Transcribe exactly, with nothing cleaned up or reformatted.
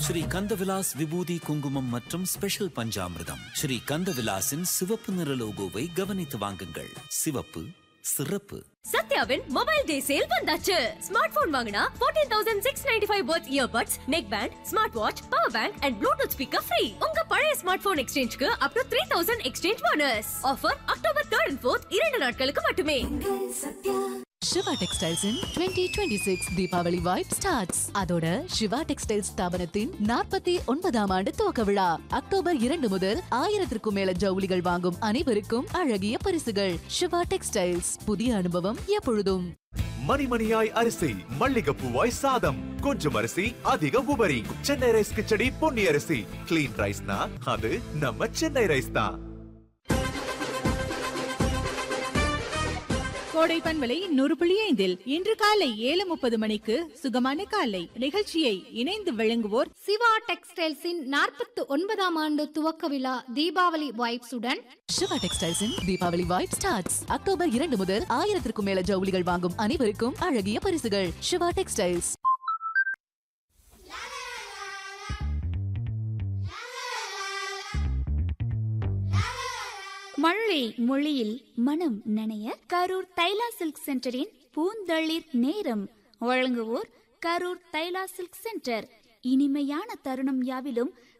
ஸ்ரீ கந்தவிலாஸ் விபூதி குங்குமம் மற்றும் ஸ்பெஷல் பஞ்சாமிர்தம். ஸ்ரீ கந்தவிலாசின் சிவப்பு நிற லோகோவை கவனித்து வாங்குங்கள். சிவப்பு சிறப்பு. சத்யாவின் மொபைல் டே சேல் வந்தாச்சு. ஸ்மார்ட் போன் வாங்கினா பதினான்காயிரத்து அறுநூற்று தொண்ணூற்று ஐந்து watts earbuds, neck band, smart watch, power bank and Bluetooth speaker free. உங்க பழைய ஸ்மார்ட் போன் எக்ஸ்சேஞ்சுக்கு அப் டு மூவாயிரம் எக்ஸ்சேஞ்ச் போனஸ். ஆஃபர் அக்டோபர் மூன்று and நான்கு இரண்டு நாட்களுக்கு மட்டுமே. சிவா டெக்ஸ்டைல்ஸ் இன் twenty twenty-six Deepavali vibe starts. அதோட சிவா டெக்ஸ்டைல்ஸ் ஸ்தாபனத்தின் நாற்பத்தி ஒன்பதாம் ஆண்டு துவக்க விழா அக்டோபர் இரண்டு முதல் ஆயிரத்திற்கும் மேல ஜவுளிகள் வாங்கும் அனைவருக்கும் அழகிய பரிசுகள். சிவா டெக்ஸ்டைல்ஸ், புதிய அனுபவம் எப்பொழுதும். மணிமணியாய் அரிசி, மல்லிகைப்பூவாய் சாதம், கொஞ்சம் அரிசி அதிக உபரி. சென்னை ரைஸ் கிச்சடி பொன்னி அரிசி. கிளீன் ரைஸ்னா அது நம்ம சென்னை ரைஸ் தான். கோடை பண்பலை நூறு புள்ளி ஐந்தில் இன்று காலை ஏழு முப்பது மணிக்கு சுகமான காலை நிகழ்ச்சியை இணைந்து வழங்குவோர் சிவா டெக்ஸ்டைல்ஸின் நாற்பத்தி ஒன்பதாம் ஆண்டு துவக்க விழா தீபாவளி வைப்ஸுடன். சிவா டெக்ஸ்டைல்ஸின் தீபாவளி வைப் ஸ்டார்ட்ஸ் அக்டோபர் இரண்டு முதல் ஆயிரத்திற்கும் மேல ஜவுளிகள் வாங்கும் அனைவருக்கும் அழகிய பரிசுகள். சிவா டெக்ஸ்டைல்ஸ். மழை மொழியில் மனம் நனைய கரூர் தைலா சில்க் சென்டரின் பூந்தளிர் நேரம் வழங்குவோர் கரூர் தைலா சில்க் சென்டர். இனிமையான தருணம் யாவிலும்